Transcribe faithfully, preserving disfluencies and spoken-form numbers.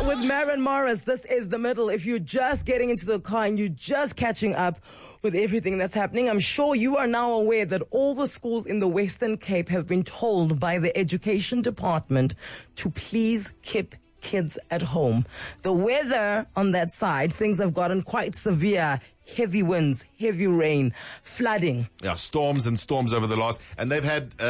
with Maren Morris. This is The Middle. If you're just getting into the car and you're just catching up with everything that's happening, I'm sure you are now aware that all the schools in the Western Cape have been told by the Education Department to please keep kids at home. The weather on that side, things have gotten quite severe. Heavy winds, heavy rain, flooding. Yeah, storms and storms over the last, and they've had uh,